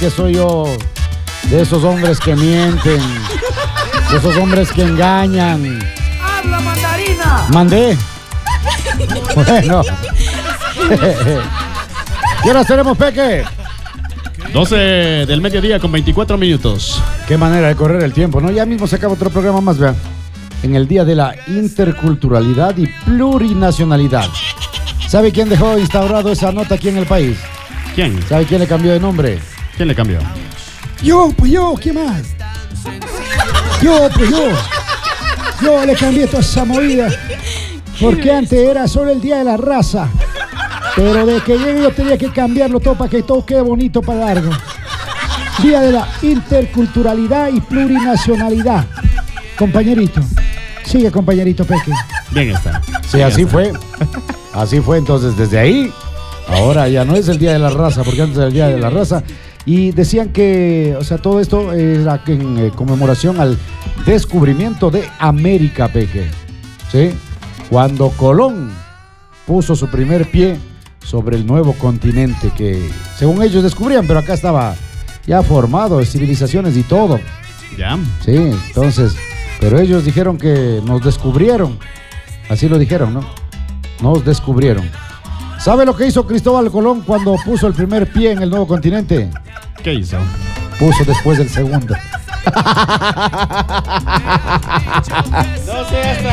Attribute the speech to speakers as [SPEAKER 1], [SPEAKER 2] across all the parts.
[SPEAKER 1] que soy yo de esos hombres que mienten, de esos hombres que engañan.
[SPEAKER 2] ¡Habla, mandarina!
[SPEAKER 1] Mandé. Bueno. ¿Qué horas tenemos, Peque?
[SPEAKER 3] 12 del mediodía con 24 minutos.
[SPEAKER 1] Qué manera de correr el tiempo, ¿no? Ya mismo se acaba otro programa más, vean. En el Día de la Interculturalidad y Plurinacionalidad. ¿Sabe quién dejó instaurado esa nota aquí en el país?
[SPEAKER 3] ¿Quién?
[SPEAKER 1] ¿Sabe quién le cambió de nombre?
[SPEAKER 3] ¿Quién le cambió?
[SPEAKER 4] Yo, ¿qué más? Yo le cambié toda esa movida. Porque antes era solo el Día de la Raza. Pero de que llegue yo tenía que cambiarlo todo para que todo quede bonito para largo. Día de la Interculturalidad y Plurinacionalidad. Compañerito. Sigue, compañerito Peque.
[SPEAKER 3] Bien está.
[SPEAKER 1] Sí,
[SPEAKER 3] Bien
[SPEAKER 1] así
[SPEAKER 3] está.
[SPEAKER 1] fue. Así fue, entonces desde ahí, ahora ya no es el Día de la Raza, porque antes era el Día de la Raza. Y decían que, o sea, todo esto era en conmemoración al descubrimiento de América, Peque. ¿Sí? Cuando Colón puso su primer pie sobre el nuevo continente que, según ellos, descubrían, pero acá estaba ya formado, de civilizaciones y todo.
[SPEAKER 3] Ya.
[SPEAKER 1] Sí, entonces, pero ellos dijeron que nos descubrieron. Así lo dijeron, ¿no? Nos descubrieron. ¿Sabe lo que hizo Cristóbal Colón cuando puso el primer pie en el nuevo continente?
[SPEAKER 3] ¿Qué hizo?
[SPEAKER 1] Puso después el segundo.
[SPEAKER 3] No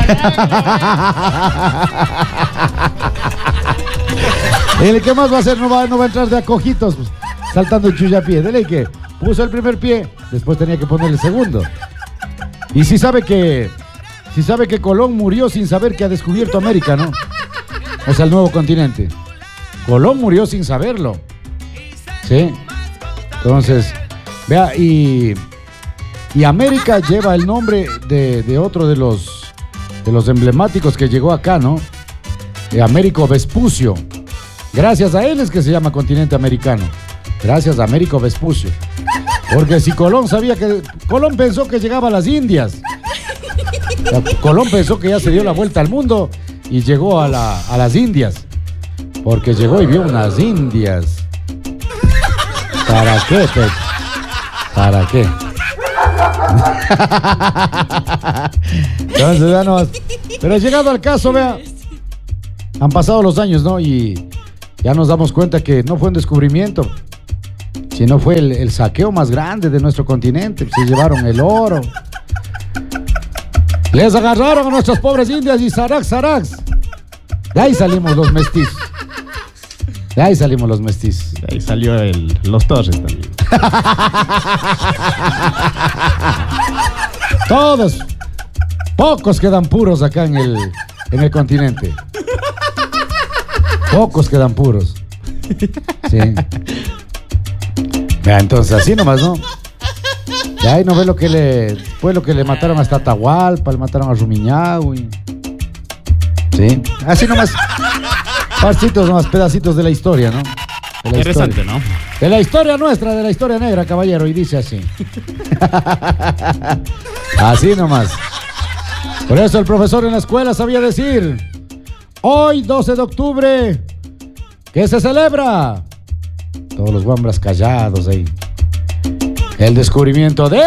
[SPEAKER 1] ¿El que más va a hacer? No va a entrar de acojitos, pues, saltando en chullapié. Dele que puso el primer pie, después tenía que poner el segundo. Y si sabe que Colón murió sin saber que ha descubierto América, ¿no? O sea, el nuevo continente. Colón murió sin saberlo. ¿Sí? Entonces, vea, y América lleva el nombre de otro de los emblemáticos que llegó acá, ¿no? Américo Vespucio. Gracias a él es que se llama continente americano. Gracias a Américo Vespucio. Porque si Colón Colón pensó que llegaba a las Indias. Colón pensó que ya se dio la vuelta al mundo y llegó a las Indias. Porque llegó y vio unas Indias. ¿Para qué, Pepe? ¿Para qué? Entonces, ya no. Pero llegado al caso, vea, han pasado los años, ¿no? Y ya nos damos cuenta que no fue un descubrimiento, sino fue el saqueo más grande de nuestro continente. Se llevaron el oro. Les agarraron a nuestras pobres indias y zarax. De ahí salimos los mestizos. De ahí salimos los mestizos.
[SPEAKER 3] De ahí salió los Torres también.
[SPEAKER 1] Todos. Pocos quedan puros acá en el continente. Pocos quedan puros. Sí. Ya, entonces así nomás, ¿no? Ya ahí no ve lo que le mataron hasta Atahualpa, le mataron a Rumiñahui. Sí. Así nomás. Parcitos nomás, pedacitos de la historia, ¿no? De la
[SPEAKER 3] Interesante,
[SPEAKER 1] historia.
[SPEAKER 3] ¿no?
[SPEAKER 1] De la historia nuestra, de la historia negra, caballero, y dice así. Así nomás. Por eso el profesor en la escuela sabía decir: hoy, 12 de octubre, ¿qué se celebra? Todos los guambras callados ahí. El descubrimiento de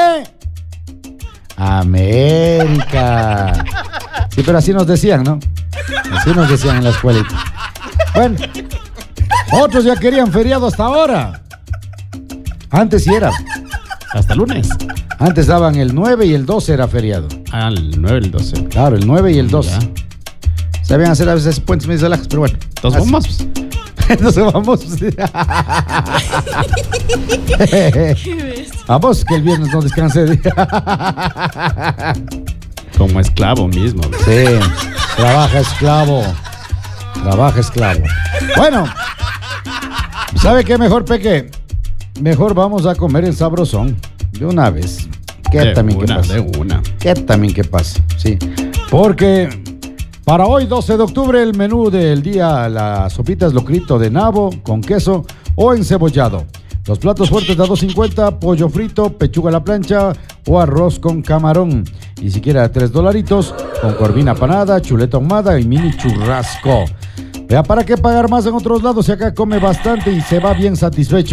[SPEAKER 1] América. Sí, pero así nos decían, ¿no? Así nos decían en la escuelita. Bueno, otros ya querían feriado hasta ahora. Antes sí era.
[SPEAKER 3] Hasta lunes.
[SPEAKER 1] Antes daban el 9 y el 12 era feriado.
[SPEAKER 3] Ah, el 9 y el 12.
[SPEAKER 1] Claro, el 9 y el 12.
[SPEAKER 3] Ya.
[SPEAKER 1] Sabían hacer a veces puentes medio relajas, pero bueno.
[SPEAKER 3] Entonces
[SPEAKER 1] así.
[SPEAKER 3] vamos.
[SPEAKER 1] Entonces vamos. Vamos, que el viernes no descanse.
[SPEAKER 3] Como esclavo mismo.
[SPEAKER 1] Sí, trabaja esclavo. Trabaja esclavo. Bueno, ¿sabe qué mejor, Peque? Mejor vamos a comer el sabrosón de una vez. ¿Qué también qué pasa?
[SPEAKER 3] De una.
[SPEAKER 1] ¿Qué también qué pasa? Sí, porque para hoy, 12 de octubre, el menú del día, las sopitas locrito de nabo con queso o encebollado. Los platos fuertes de a $2.50, pollo frito, pechuga a la plancha o arroz con camarón. Y si quiere $3 con corvina panada, chuleta ahumada y mini churrasco. Vea, ¿para qué pagar más en otros lados si acá come bastante y se va bien satisfecho?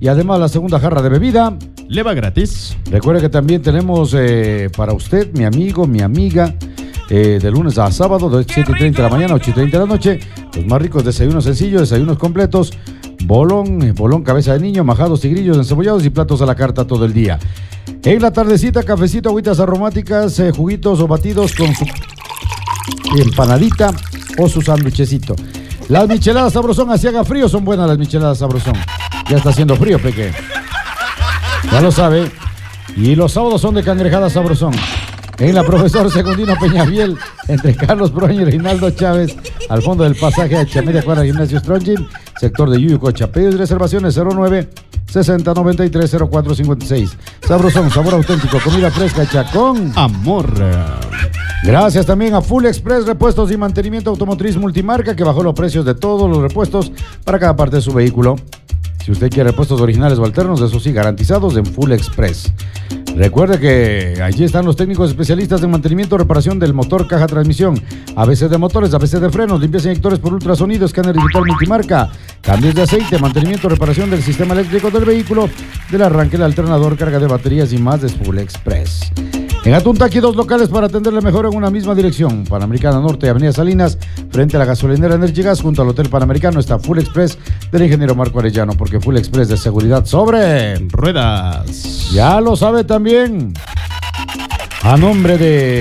[SPEAKER 1] y además la segunda jarra de bebida
[SPEAKER 3] le va gratis.
[SPEAKER 1] Recuerde que también tenemos para usted, mi amigo, mi amiga, de lunes a sábado, de 7:30 de la mañana a 8:30 de la noche, los más ricos desayunos sencillos, desayunos completos, bolón, cabeza de niño, majados, tigrillos, encebollados y platos a la carta todo el día. En la tardecita, cafecito, agüitas aromáticas, juguitos o batidos con su empanadita o su sándwichecito. Las micheladas Sabrosón, así haga frío, son buenas las micheladas Sabrosón. Ya está haciendo frío, peque. Ya lo sabe. Y los sábados son de cangrejada Sabrosón. En la Profesor Secundino Peñafiel, entre Carlos Broño y Reinaldo Chávez, al fondo del pasaje a media cuadra Gimnasio Strong Gym, sector de Yuyucocha. Pedidos y reservaciones 09 60 93 04 56. Sabrosón, sabor auténtico, comida fresca hecha con
[SPEAKER 3] amor.
[SPEAKER 1] Gracias también a Full Express, repuestos y mantenimiento automotriz multimarca, que bajó los precios de todos los repuestos para cada parte de su vehículo. Si usted quiere repuestos originales o alternos, eso sí, garantizados en Full Express. Recuerde que allí están los técnicos especialistas en mantenimiento, reparación del motor, caja, transmisión, ABC de motores, ABC de frenos, limpieza de inyectores por ultrasonido, escáner digital multimarca, cambios de aceite, mantenimiento, reparación del sistema eléctrico del vehículo, del arranque, el alternador, carga de baterías y más de Full Express. En Atuntaqui, 2 locales para atenderle mejor en una misma dirección. Panamericana Norte y Avenida Salinas, frente a la gasolinera Energy Gas, junto al Hotel Panamericano, está Full Express del ingeniero Marco Arellano, porque Full Express de seguridad sobre
[SPEAKER 3] ruedas.
[SPEAKER 1] Ya lo sabe también. A nombre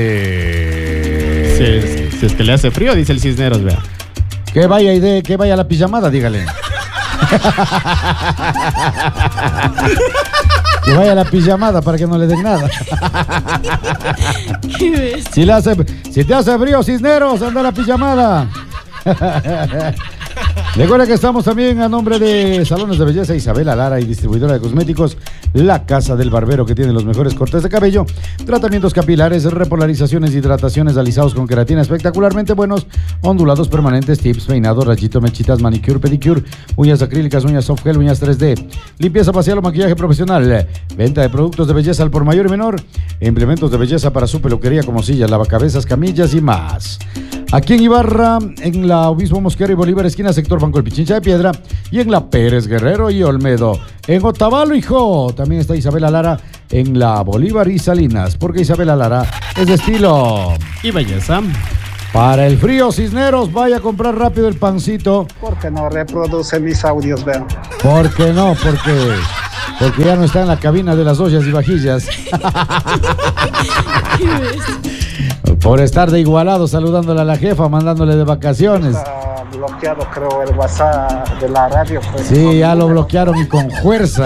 [SPEAKER 1] de...
[SPEAKER 3] Si es que le hace frío, dice el Cisneros, vea.
[SPEAKER 1] Que vaya a la pijamada, dígale. Que vaya a la pijamada para que no le den nada. Si te hace frío, Cisneros, anda a la pijamada. Recuerda que estamos también a nombre de Salones de Belleza Isabela Lara y distribuidora de cosméticos La Casa del Barbero, que tiene los mejores cortes de cabello, tratamientos capilares, repolarizaciones, hidrataciones, alisados con queratina espectacularmente buenos, ondulados permanentes, tips, peinado, rayito, mechitas, manicure, pedicure, uñas acrílicas, uñas soft gel, uñas 3D, limpieza facial o maquillaje profesional, venta de productos de belleza al por mayor y menor, implementos de belleza para su peluquería como sillas, lavacabezas, camillas y más. Aquí en Ibarra, en la Obispo Mosquera y Bolívar, esquina sector Banco del Pichincha de Piedra, y en la Pérez Guerrero y Olmedo. En Otavalo, hijo, también está Isabela Lara en la Bolívar y Salinas, porque Isabela Lara es de estilo
[SPEAKER 3] y belleza.
[SPEAKER 1] Para el frío, Cisneros, vaya a comprar rápido el pancito.
[SPEAKER 5] ¿Por qué no reproduce mis audios, veo?
[SPEAKER 1] ¿Por qué no? Porque ya no está en la cabina de las ollas y vajillas. Por estar de igualado, saludándole a la jefa, mandándole de vacaciones.
[SPEAKER 5] Está bloqueado, creo, el WhatsApp de la radio. Pues,
[SPEAKER 1] sí, ya lo bloquearon y con fuerza.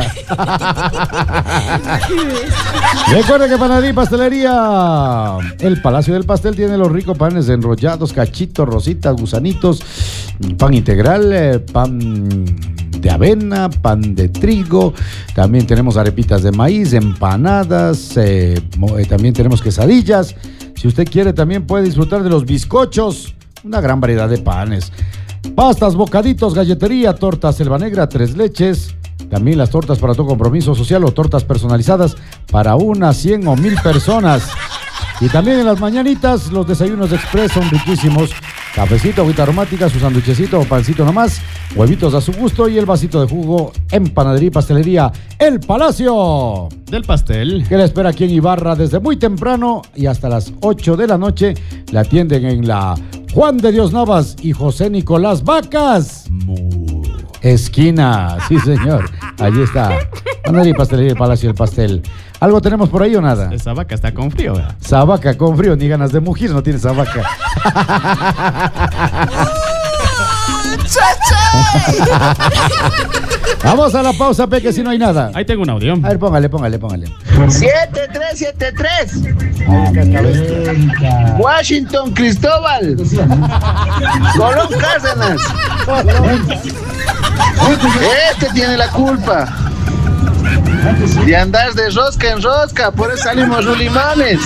[SPEAKER 1] Recuerden que Panadería y Pastelería El Palacio del Pastel tiene los ricos panes enrollados, cachitos, rositas, gusanitos, pan integral, pan de avena, pan de trigo, también tenemos arepitas de maíz, empanadas, también tenemos quesadillas. Si usted quiere, también puede disfrutar de los bizcochos, una gran variedad de panes, pastas, bocaditos, galletería, tortas Selva Negra, 3 leches, también las tortas para tu compromiso social o tortas personalizadas para unas 100 o 1000 personas. Y también en las mañanitas, los desayunos express son riquísimos. Cafecito, agüita aromática, su sanduchecito o pancito nomás, huevitos a su gusto y el vasito de jugo en Panadería y Pastelería El Palacio
[SPEAKER 3] del Pastel,
[SPEAKER 1] que le espera aquí en Ibarra desde muy temprano y hasta las 8 de la noche. La atienden en la Juan de Dios Navas y José Nicolás Vacas. Esquina, sí señor, allí está. Panadería y Pastelería El Palacio del Pastel. ¿Algo tenemos por ahí o nada?
[SPEAKER 3] Esa vaca está con frío, ¿verdad?
[SPEAKER 1] Esa vaca con frío, ni ganas de mugir no tiene esa vaca. Vamos a la pausa, Peque, si no hay nada.
[SPEAKER 3] Ahí tengo un audio.
[SPEAKER 1] A ver, póngale.
[SPEAKER 5] 7373. Washington Cristóbal. Colón Cárdenas. Este tiene la culpa de andar de rosca en rosca, por eso salimos rulimanes.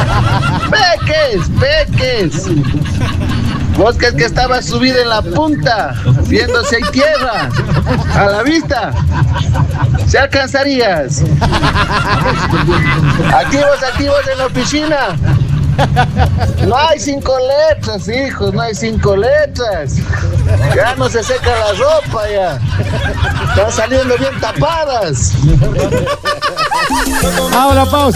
[SPEAKER 5] Peques. Vos que estaba subido en la punta, viendo si hay tierra a la vista, se alcanzarías. Activos en la oficina, No hay 5 letras, hijos, no hay 5 letras. Ya no se seca la ropa ya. Están saliendo bien tapadas.
[SPEAKER 1] Ahora pausa.